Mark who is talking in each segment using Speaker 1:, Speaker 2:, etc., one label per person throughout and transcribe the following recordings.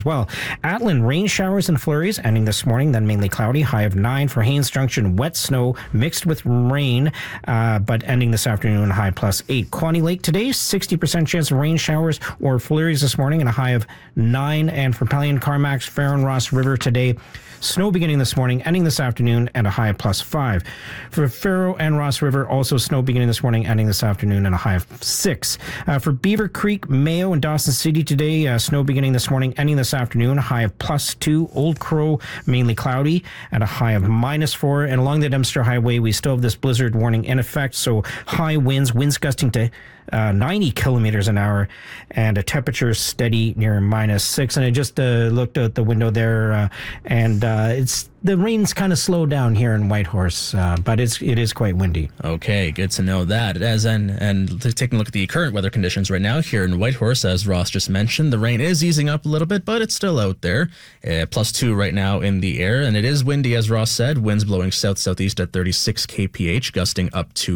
Speaker 1: Well, Atlin, rain showers and flurries ending this morning, then mainly cloudy, high of 9. For Haines Junction, wet snow mixed with rain, but ending this afternoon, high plus 8. Quaney Lake today, 60% chance of rain showers or flurries this morning and a high of 9. And for Pelion, Carmax, Farron and Ross River today, snow beginning this morning, ending this afternoon, and a high of plus 5. For Farrow and Ross River, also snow beginning this morning, ending this afternoon, and a high of 6. For Beaver Creek, Mayo, and Dawson City today, snow beginning this morning, ending this afternoon, a high of plus 2. Old Crow, mainly cloudy, at a high of minus 4. And along the Dempster Highway, we still have this blizzard warning in effect, so high winds gusting to 90 kilometers an hour, and a temperature steady near minus 6. And I just looked out the window there, and the rain's kind of slowed down here in Whitehorse, but it is quite windy.
Speaker 2: Okay, good to know that. And taking a look at the current weather conditions right now here in Whitehorse, as Ross just mentioned, the rain is easing up a little bit, but it's still out there. Plus 2 right now in the air, and it is windy, as Ross said. Winds blowing south-southeast at 36 kph, gusting up to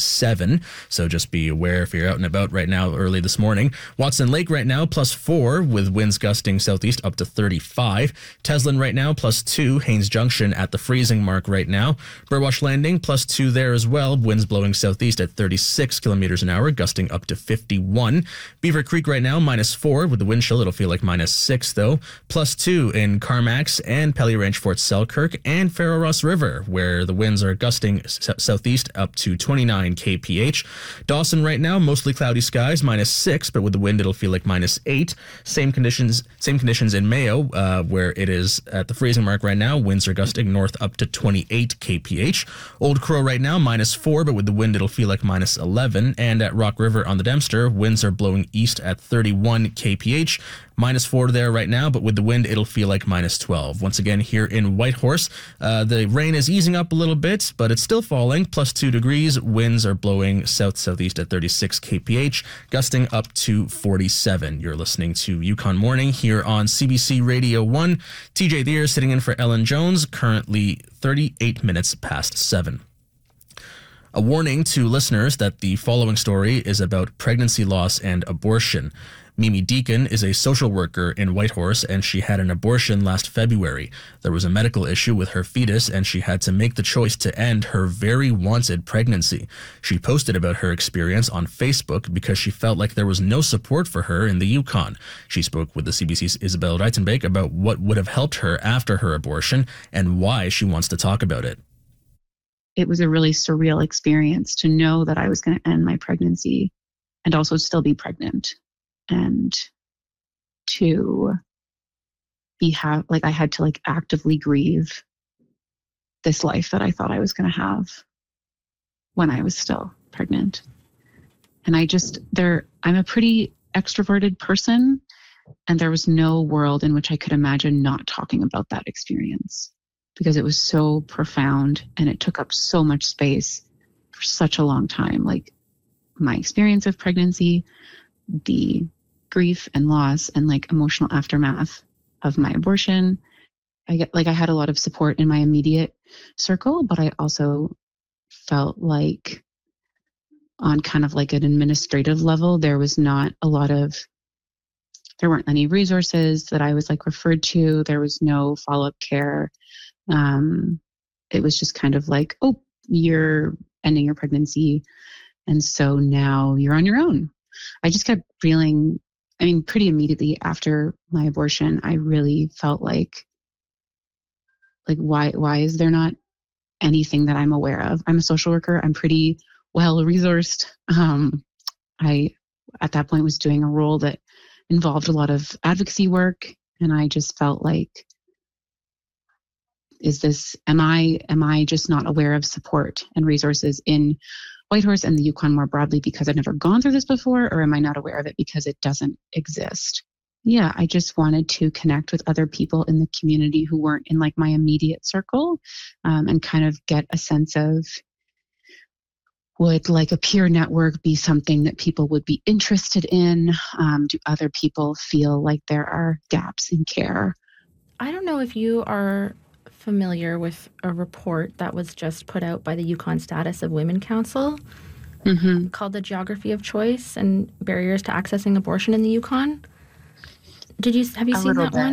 Speaker 2: 47. So just be aware if you're out and about right now early this morning. Watson Lake right now, plus 4, with winds gusting southeast up to 35. Teslin right now, plus 2. Haines Junction at the freezing mark right now. Burwash Landing, plus 2 there as well. Winds blowing southeast at 36 kilometers an hour, gusting up to 51. Beaver Creek right now, minus 4. With the wind chill, it'll feel like minus 6, though. Plus 2 in Carmax and Pelly Ranch, Fort Selkirk, and Farrow Ross River, where the winds are gusting southeast up to 29 kph. Dawson right now, mostly cloudy skies, minus 6, but with the wind, it'll feel like minus 8. Same conditions in Mayo, where it is at the freezing mark right now. Winds are gusting north up to 28 kph. Old Crow right now, minus 4, but with the wind, it'll feel like minus 11. And at Rock River on the Dempster, winds are blowing east at 31 kph. Minus 4 there right now, but with the wind, it'll feel like minus 12. Once again, here in Whitehorse, the rain is easing up a little bit, but it's still falling. Plus 2 degrees. Winds are blowing south-southeast at 36 kph, gusting up to 47. You're listening to Yukon Morning here on CBC Radio 1. TJ Deere sitting in for Ellen Jones, currently 38 minutes past 7. A warning to listeners that the following story is about pregnancy loss and abortion. Mimi Deacon is a social worker in Whitehorse, and she had an abortion last February. There was a medical issue with her fetus, and she had to make the choice to end her very wanted pregnancy. She posted about her experience on Facebook because she felt like there was no support for her in the Yukon. She spoke with the CBC's Isabel Reitenbeek about what would have helped her after her abortion and why she wants to talk about it.
Speaker 3: It was a really surreal experience to know that I was going to end my pregnancy and also still be pregnant. And to I had to actively grieve this life that I thought I was going to have when I was still pregnant. And I'm a pretty extroverted person, and there was no world in which I could imagine not talking about that experience because it was so profound and it took up so much space for such a long time. Like my experience of pregnancy, the grief and loss and emotional aftermath of my abortion. I had a lot of support in my immediate circle, but I also felt like on kind of an administrative level, there weren't any resources that I was referred to. There was no follow-up care. It was just kind of oh, you're ending your pregnancy. And so now you're on your own. I just kept feeling, pretty immediately after my abortion, I really felt like why is there not anything that I'm aware of? I'm a social worker. I'm pretty well resourced. I, at that point, was doing a role that involved a lot of advocacy work. And I just felt am I just not aware of support and resources in Whitehorse and the Yukon more broadly because I've never gone through this before, or am I not aware of it because it doesn't exist? Yeah, I just wanted to connect with other people in the community who weren't in my immediate circle, and kind of get a sense of, would a peer network be something that people would be interested in? Do other people feel like there are gaps in care?
Speaker 4: I don't know if you are familiar with a report that was just put out by the Yukon Status of Women Council, called The Geography of Choice and Barriers to Accessing Abortion in the Yukon. Have you seen that one?